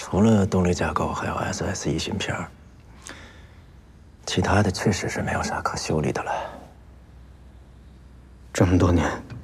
除了动力架构，还有 SSE 芯片，其他的确实是没有啥可修理的了。 这么多年，